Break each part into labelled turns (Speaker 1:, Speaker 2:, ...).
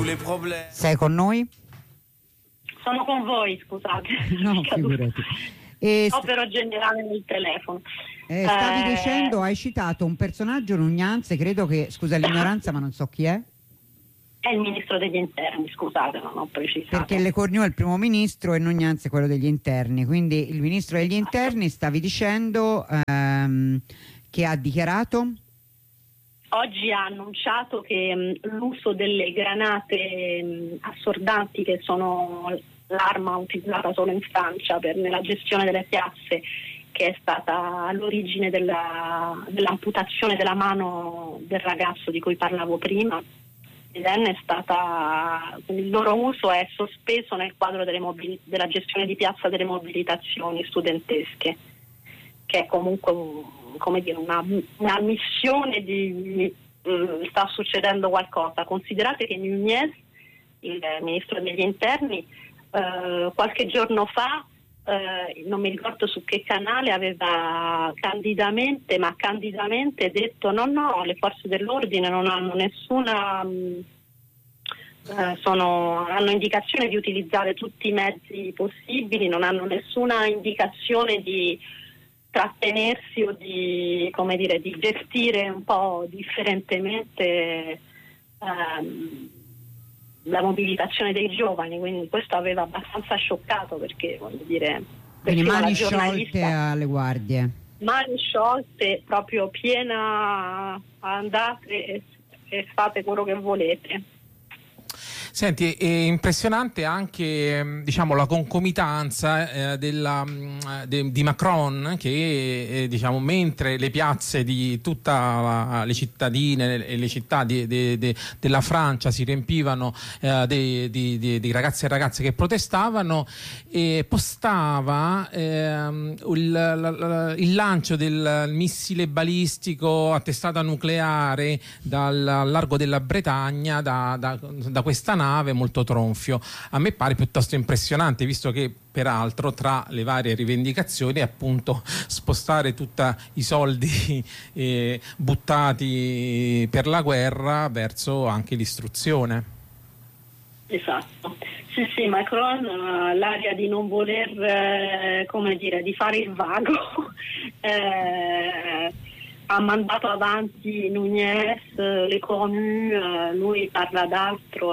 Speaker 1: Sei con noi?
Speaker 2: Sono con voi, scusate.
Speaker 1: No, figurati.
Speaker 2: Opero generale nel telefono.
Speaker 1: Stavi dicendo, hai citato un personaggio, Nunzianze, credo che, scusa l'ignoranza, ma non so chi è.
Speaker 2: È il ministro degli interni, scusate, non ho precisato.
Speaker 1: Perché Lecornu è il primo ministro e Nunzianze è quello degli interni, quindi il ministro degli interni, stavi dicendo, che ha dichiarato?
Speaker 2: Oggi ha annunciato che l'uso delle granate assordanti, che sono l'arma utilizzata solo in Francia nella gestione delle piazze, che è stata all'origine dell'amputazione della mano del ragazzo di cui parlavo prima, il loro uso è sospeso nel quadro della gestione di piazza delle mobilitazioni studentesche, che è comunque una missione di sta succedendo qualcosa. Considerate che Nunez, il ministro degli interni, qualche giorno fa, non mi ricordo su che canale, aveva candidamente detto no, le forze dell'ordine non hanno nessuna hanno indicazione di utilizzare tutti i mezzi possibili, non hanno nessuna indicazione di trattenersi o di gestire un po' differentemente la mobilitazione dei giovani, quindi questo aveva abbastanza scioccato, perché
Speaker 1: quindi mani sciolte alle guardie,
Speaker 2: mani sciolte, proprio piena, andate e fate quello che volete.
Speaker 3: Senti, è impressionante anche la concomitanza di Macron, che mentre le piazze di tutte le cittadine e le città della Francia si riempivano di ragazzi e ragazze che protestavano, postava il lancio del missile balistico a testata nucleare dal largo della Bretagna da questa nave molto tronfio. A me pare piuttosto impressionante, visto che peraltro tra le varie rivendicazioni è appunto spostare tutti i soldi buttati per la guerra verso anche l'istruzione.
Speaker 2: Esatto. Sì, Macron ha l'aria di non voler di fare il vago. Ha mandato avanti Nunez, Lecornu, lui parla d'altro,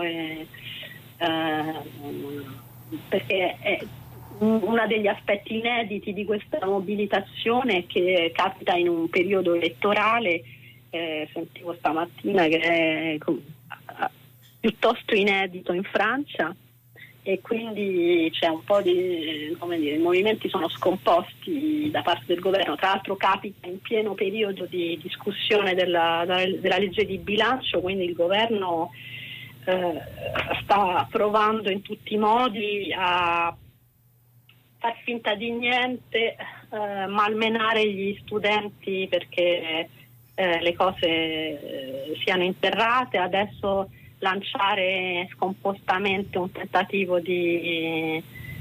Speaker 2: perché è uno degli aspetti inediti di questa mobilitazione, che capita in un periodo elettorale. Sentivo stamattina che è piuttosto inedito in Francia, e quindi c'è un po' i movimenti sono scomposti da parte del governo. Tra l'altro capita in pieno periodo di discussione della legge di bilancio, quindi il governo sta provando in tutti i modi a far finta di niente, malmenare gli studenti perché le cose siano interrate. Adesso lanciare scompostamente un tentativo di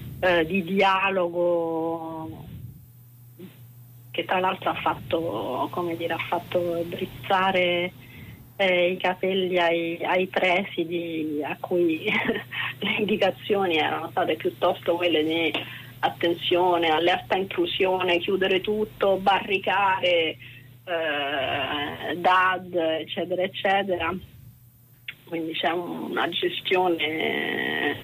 Speaker 2: dialogo, che tra l'altro ha fatto drizzare i capelli ai presidi, a cui le indicazioni erano state piuttosto quelle di attenzione, allerta intrusione, chiudere tutto, barricare, DAD, eccetera eccetera. Quindi c'è una gestione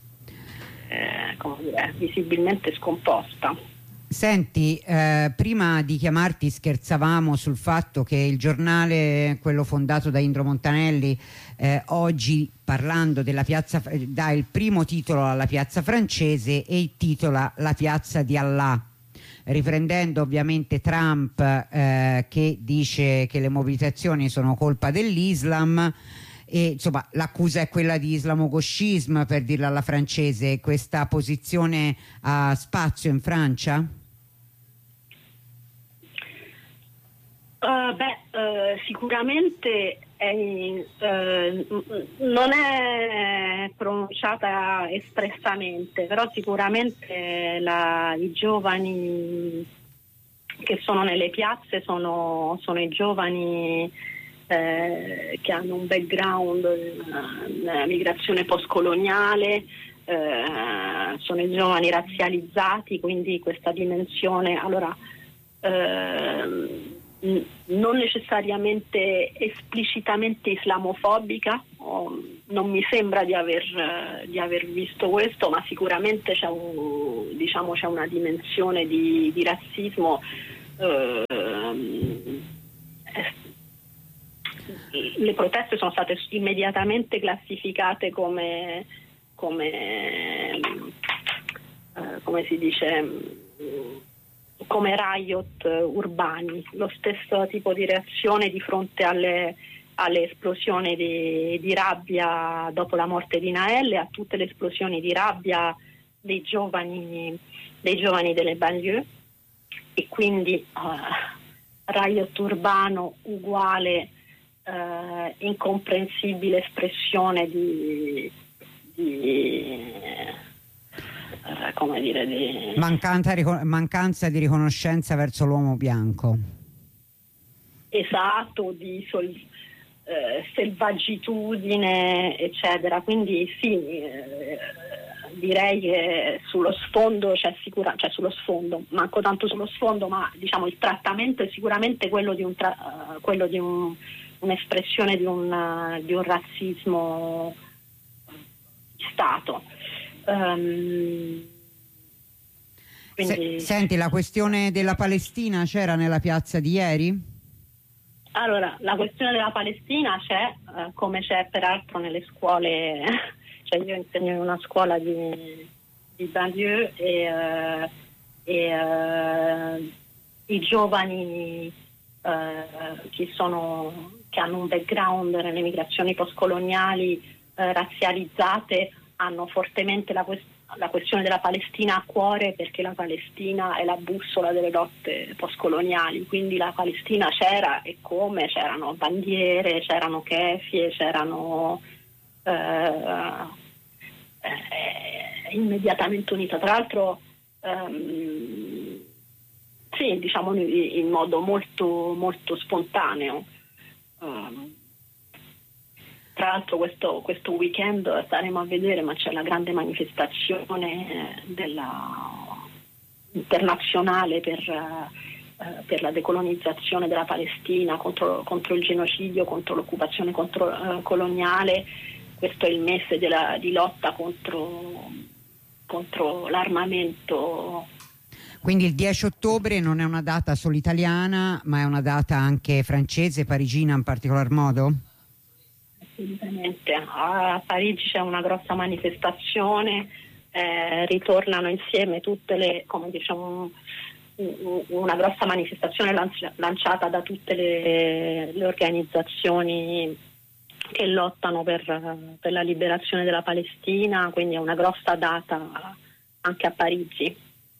Speaker 2: visibilmente scomposta.
Speaker 1: Senti, prima di chiamarti scherzavamo sul fatto che il giornale, quello fondato da Indro Montanelli, oggi, parlando della piazza, dà il primo titolo alla piazza francese e intitola La piazza di Allah, riprendendo ovviamente Trump, che dice che le mobilitazioni sono colpa dell'Islam. E insomma l'accusa è quella di islamogoscismo, per dirla alla francese. Questa posizione ha spazio in Francia?
Speaker 2: Sicuramente non è pronunciata espressamente, però sicuramente i giovani che sono nelle piazze sono i giovani che hanno un background nella migrazione postcoloniale, sono i giovani razzializzati, quindi questa dimensione non necessariamente esplicitamente islamofobica, non mi sembra di aver visto questo, ma sicuramente c'è una dimensione di razzismo. Le proteste sono state immediatamente classificate come si dice, come riot urbani, lo stesso tipo di reazione di fronte alle esplosioni di rabbia dopo la morte di Nael, a tutte le esplosioni di rabbia dei giovani delle banlieue, e quindi riot urbano uguale incomprensibile espressione di
Speaker 1: mancanza di riconoscenza verso l'uomo bianco.
Speaker 2: Esatto, di selvaggitudine, eccetera. Quindi sì, direi che sullo sfondo sullo sfondo, manco tanto sullo sfondo, ma diciamo il trattamento è sicuramente quello di un'espressione di un razzismo di Stato. Quindi...
Speaker 1: Senti, la questione della Palestina c'era nella piazza di ieri?
Speaker 2: Allora, la questione della Palestina c'è, come c'è peraltro nelle scuole, cioè io insegno in una scuola di banlieue e i giovani che hanno un background nelle migrazioni postcoloniali razzializzate hanno fortemente la questione della Palestina a cuore, perché la Palestina è la bussola delle lotte postcoloniali, quindi la Palestina c'era, e come c'erano bandiere, c'erano kefie, c'erano immediatamente unita, tra l'altro sì, diciamo in modo molto, molto spontaneo. Tra l'altro questo weekend staremo a vedere, ma c'è la grande manifestazione internazionale per la decolonizzazione della Palestina, contro il genocidio, contro l'occupazione coloniale. Questo è il mese di lotta contro l'armamento.
Speaker 1: Quindi il 10 ottobre non è una data solo italiana, ma è una data anche francese, parigina in particolar modo?
Speaker 2: Assolutamente. A Parigi c'è una grossa manifestazione, ritornano insieme tutte le, come diciamo, una grossa manifestazione lanciata da tutte le organizzazioni che lottano per la liberazione della Palestina, quindi è una grossa data anche a Parigi.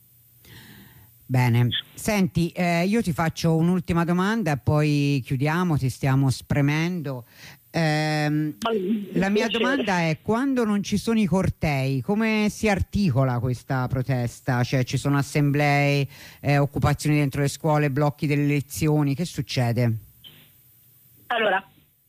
Speaker 1: Bene, senti, io ti faccio un'ultima domanda e poi chiudiamo, ti stiamo spremendo. La mia domanda è: quando non ci sono i cortei, come si articola questa protesta? Cioè, ci sono assemblee, occupazioni dentro le scuole, blocchi delle lezioni, che succede?
Speaker 2: Allora,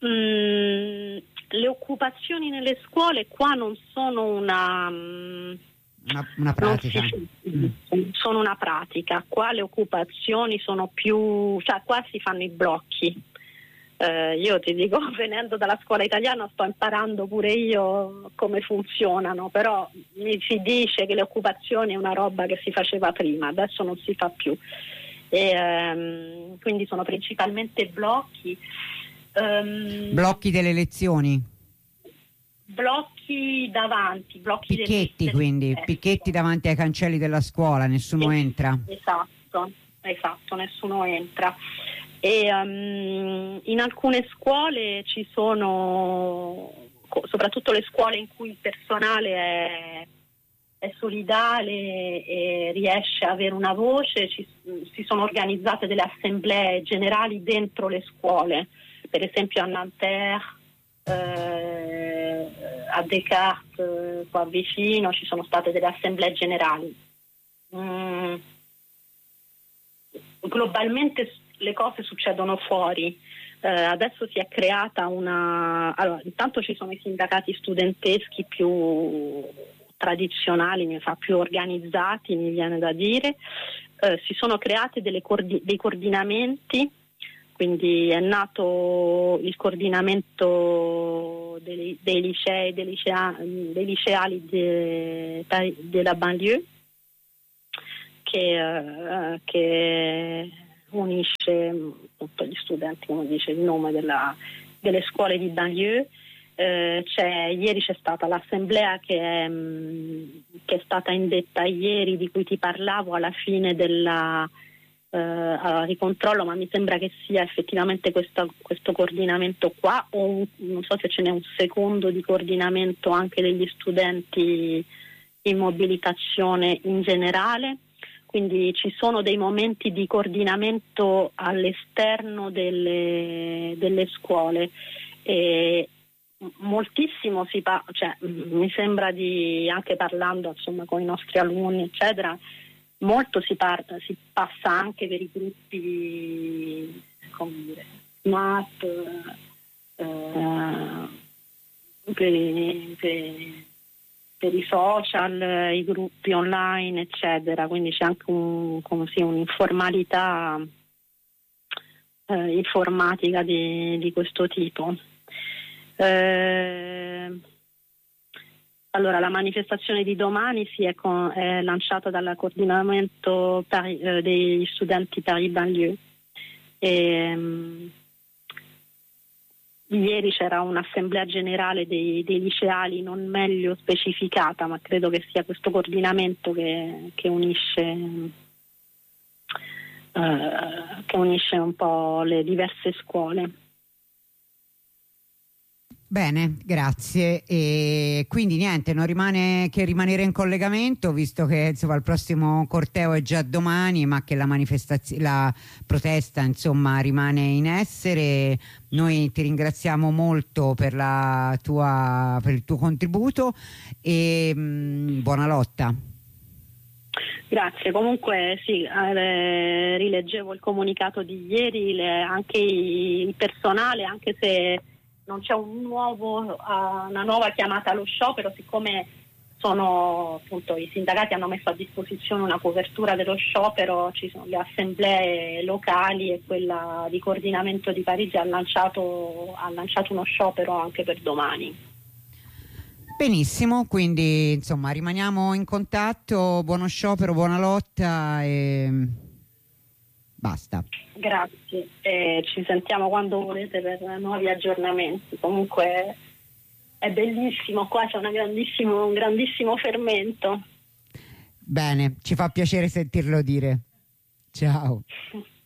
Speaker 2: le occupazioni nelle scuole qua non sono una
Speaker 1: pratica.
Speaker 2: Sono una pratica. Qua le occupazioni sono più, cioè qua si fanno i blocchi. Io ti dico, venendo dalla scuola italiana sto imparando pure io come funzionano, però mi si dice che le occupazioni è una roba che si faceva prima, adesso non si fa più, e quindi sono principalmente blocchi.
Speaker 1: Blocchi delle lezioni?
Speaker 2: Blocchi davanti, blocchi
Speaker 1: picchetti, quindi picchetti davanti ai cancelli della scuola, nessuno entra.
Speaker 2: Esatto, nessuno entra. E in alcune scuole ci sono, soprattutto le scuole in cui il personale è solidale e riesce a avere una voce, si sono organizzate delle assemblee generali dentro le scuole, per esempio a Nanterre, a Descartes, qua vicino ci sono state delle assemblee generali. Globalmente le cose succedono fuori, Adesso si è creata allora, intanto ci sono i sindacati studenteschi più tradizionali, più organizzati, mi viene da dire. Si sono creati dei coordinamenti, quindi è nato il coordinamento dei licei, dei liceali della banlieue, che unisce appunto gli studenti, come dice il nome delle scuole di banlieue. Ieri c'è stata l'assemblea che è stata indetta ieri, di cui ti parlavo alla fine della ricontrollo, ma mi sembra che sia effettivamente questo coordinamento qua, o non so se ce n'è un secondo di coordinamento anche degli studenti in mobilitazione in generale. Quindi ci sono dei momenti di coordinamento all'esterno delle scuole. E moltissimo mi sembra anche parlando insomma con i nostri alunni eccetera, molto si passa anche per i gruppi, come dire, smart, per i social, i gruppi online eccetera, quindi c'è anche un'informalità informatica di questo tipo. Allora, la manifestazione di domani è lanciata dal coordinamento degli studenti Paris Banlieue. Ieri c'era un'assemblea generale dei liceali non meglio specificata, ma credo che sia questo coordinamento che unisce un po' le diverse scuole.
Speaker 1: Bene, grazie. E quindi niente, non rimane che rimanere in collegamento, visto che insomma il prossimo corteo è già domani, ma che la protesta insomma rimane in essere. Noi ti ringraziamo molto per il tuo contributo e buona lotta.
Speaker 2: Grazie, comunque sì, rileggevo il comunicato di ieri, anche il personale, anche se non c'è una nuova chiamata allo sciopero, siccome appunto i sindacati hanno messo a disposizione una copertura dello sciopero, ci sono le assemblee locali e quella di coordinamento di Parigi ha lanciato uno sciopero anche per domani.
Speaker 1: Benissimo, quindi insomma rimaniamo in contatto, buono sciopero, buona lotta e basta.
Speaker 2: Grazie, ci sentiamo quando volete per nuovi aggiornamenti. Comunque è bellissimo, qua c'è un grandissimo fermento.
Speaker 1: Bene, ci fa piacere sentirlo dire. Ciao.